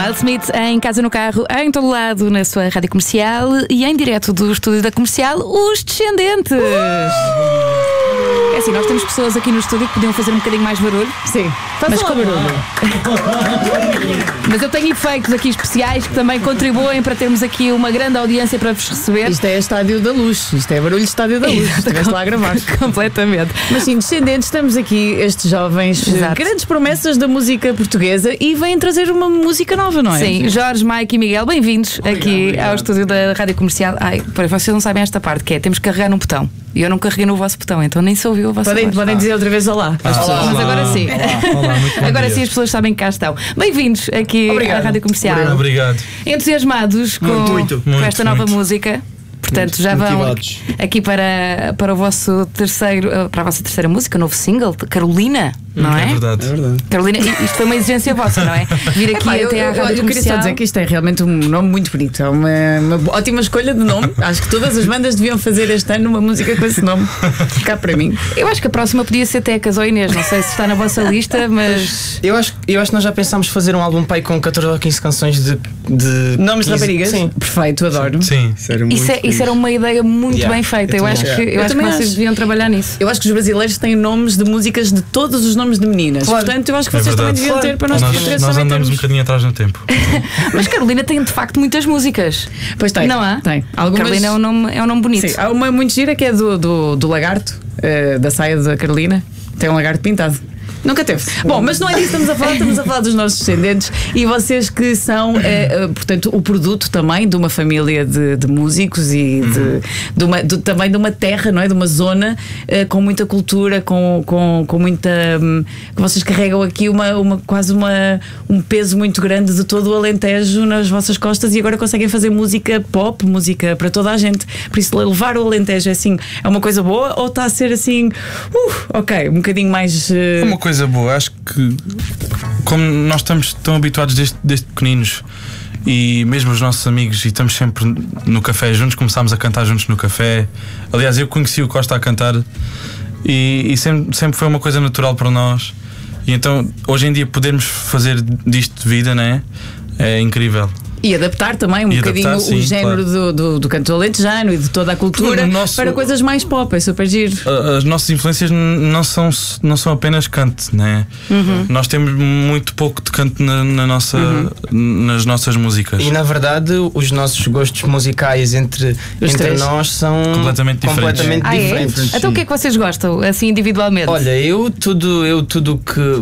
Wild Smith em casa, no carro, em todo lado, na sua rádio comercial e em direto do estúdio da comercial, Os Descendentes. É assim, nós temos pessoas aqui no estúdio que podiam fazer um bocadinho mais barulho. Sim, mas com barulho. Mas eu tenho efeitos aqui especiais que também contribuem para termos aqui uma grande audiência para vos receber. Isto é Estádio da Luz, isto é barulho de Estádio da Luz. Estiveste lá a gravar. Completamente. Mas sim, Descendentes, estamos aqui, estes jovens, grandes promessas da música portuguesa, e vêm trazer uma música nova, não é? Sim, Jorge, Mike e Miguel, bem-vindos aqui ao estúdio da Rádio Comercial. Ai, vocês não sabem esta parte, que é, temos que carregar num botão. E eu não carreguei no vosso botão, então nem se ouviu a vossa voz. Podem dizer outra vez olá. Olá, mas agora sim. Olá, agora sim as pessoas sabem que cá estão. Bem-vindos aqui à Rádio Comercial. Obrigado. Entusiasmados com esta nova música. Portanto, já vão aqui para o vosso para a vossa terceira música, o novo single, Carolina, não é? É verdade. Carolina, isto foi uma exigência vossa, não é? Vir aqui até à Rádio Comercial. Eu queria só dizer que isto é realmente um nome muito bonito. É uma ótima escolha de nome. Acho que todas as bandas deviam fazer este ano uma música com esse nome. Cá para mim. Eu acho que a próxima podia ser Tecas ou Inês. Não sei se está na vossa lista, mas. Eu acho que nós já pensámos fazer um álbum pai com 14 ou 15 canções de nomes de raparigas. Sim. Perfeito, adoro. Sim. Isso era uma ideia muito bem feita. Eu acho que vocês deviam trabalhar nisso. Eu acho que os brasileiros têm nomes de músicas de todos os nomes de meninas. Claro. Portanto, eu acho que vocês também deviam ter para nós. Nós andamos um bocadinho atrás no tempo. Mas Carolina tem de facto muitas músicas. Pois tem. Não há? Tem. Carolina é um nome bonito. Sim, há uma muito gira que é do lagarto, da saia da Carolina. Tem um lagarto pintado. Nunca teve. Bom, mas não é disso que estamos a falar dos nossos descendentes, e vocês que são, portanto, o produto também de uma família de músicos e também de uma terra, não é? De uma zona com muita cultura, com muita. Vocês carregam aqui quase um peso muito grande de todo o Alentejo nas vossas costas, e agora conseguem fazer música pop, música para toda a gente. Por isso, levar o Alentejo é uma coisa boa, ou está a ser assim, ok, um bocadinho mais. Uma coisa boa, acho que como nós estamos tão habituados desde pequeninos, e mesmo os nossos amigos, e estamos sempre no café juntos, começámos a cantar juntos no café. Aliás, eu conheci o Costa a cantar, e sempre foi uma coisa natural para nós. E então hoje em dia podermos fazer disto de vida, né? É incrível. E adaptar também um bocadinho o género, claro, do canto alentejano e de toda a cultura para coisas mais pop. É super giro. As nossas influências não são apenas canto, né? Nós temos muito pouco de canto nas nossas músicas. E na verdade os nossos gostos musicais entre nós são completamente diferentes. Então o que é que vocês gostam, assim, individualmente? Olha, eu tudo que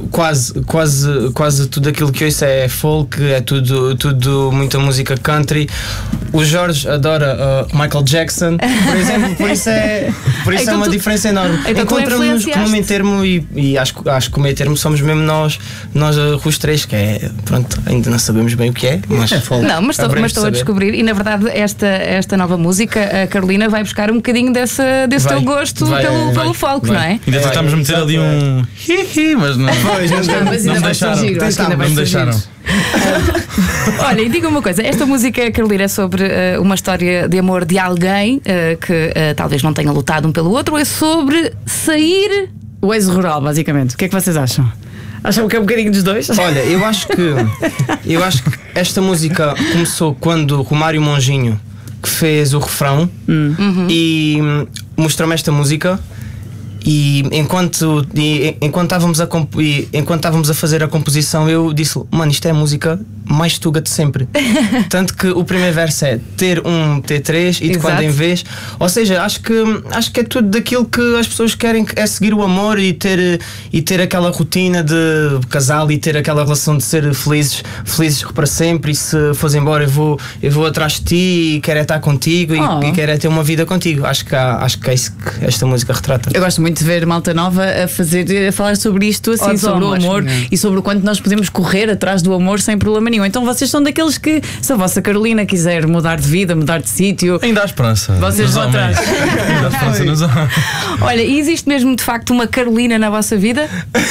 quase tudo aquilo que ouço é folk, é tudo muita música country. O Jorge adora Michael Jackson, por exemplo, por isso é uma diferença enorme. Encontramos-nos no meio termo, e acho que o meio termo somos mesmo nós os três, que é, pronto, ainda não sabemos bem o que é, mas mas estou a descobrir. E na verdade esta nova música, a Carolina, vai buscar um bocadinho desse teu gosto pelo folk, não é? Ainda tentámos meter ali um hi-hi, mas não me deixaram. Olha, e diga uma coisa, esta música, Carolina, é sobre uma história de amor de alguém que talvez não tenha lutado um pelo outro, ou é sobre sair? O êxodo rural, basicamente. O que é que vocês acham? Acham que é um bocadinho dos dois? Olha, eu acho que esta música começou quando o Mário Monjinho, que fez o refrão, e mostrou-me esta música. E enquanto estávamos a fazer a composição, eu disse: mano, isto é a música mais tuga de sempre. Tanto que o primeiro verso é ter um, ter três, e de quando em vez. Ou seja, acho que é tudo daquilo que as pessoas querem, é seguir o amor e ter aquela rotina de casal, e ter aquela relação de ser felizes para sempre. E se fores embora, eu vou atrás de ti, e quero estar contigo, e quero ter uma vida contigo. Acho que é isso que esta música retrata. Eu gosto muito de ver malta nova a falar sobre isto, assim, sobre o amor e sobre o quanto nós podemos correr atrás do amor sem problema nenhum. Então vocês são daqueles que, se a vossa Carolina quiser mudar de vida, mudar de sítio, ainda há esperança. Vocês vão atrás. Ainda há esperança nos homens. Olha, e existe mesmo de facto uma Carolina na vossa vida?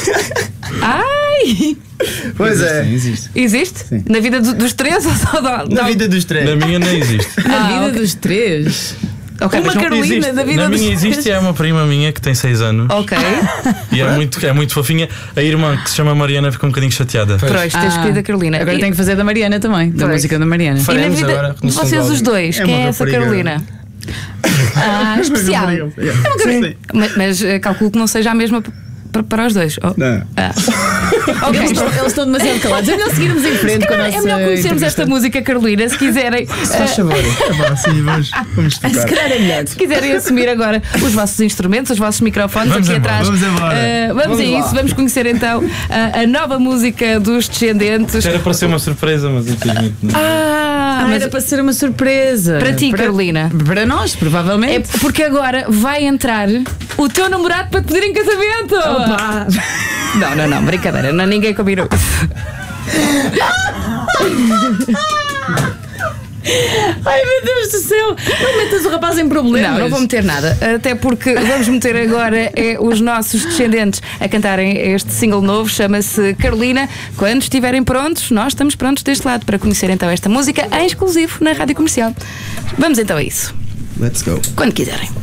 Ai! Pois é. Existe? Sim. Na vida dos três ou só na vida dos três? Na minha não existe. Na vida dos três. Ok, Uma mas não Carolina existe. da vida Na dos minha existe, é uma prima minha que tem 6 anos. Ok. E é muito fofinha. A irmã que se chama Mariana fica um bocadinho chateada. Pronto, tens escolhido a Carolina. Agora tenho que fazer da Mariana também, da Pois. música da Mariana. E na Faremos vida agora, de reconhecendo vocês os alguém. dois, É quem é uma essa rapariga. Carolina? Especial. Sim. Mas calculo que não seja a mesma para os dois. Oh. Não. Ok. Eles estão demasiado calados. É melhor seguirmos em frente com a nossa. É melhor conhecermos esta música, Carolina, se quiserem. Faz favor. Sim, vamos tocar. Se calhar é melhor. Se quiserem assumir agora os vossos instrumentos, os vossos microfones Vamos aqui embora, atrás. vamos embora. Vamos a isso, vamos conhecer então a nova música dos Descendentes. Era para ser uma surpresa, mas infelizmente não. Mas Era para ser uma surpresa. para ti, Carolina. Para nós, É provavelmente. porque agora vai entrar o teu namorado para te pedir em casamento. Opa! Não, brincadeira, ninguém combinou. Ai meu Deus do céu! Não metas o rapaz em problemas. Não vou meter nada, até porque vamos meter agora os nossos Descendentes a cantarem este single novo, chama-se Carolina. Quando estiverem prontos, nós estamos prontos deste lado para conhecer então esta música em exclusivo na Rádio Comercial. Vamos então a isso, Let's go. quando quiserem.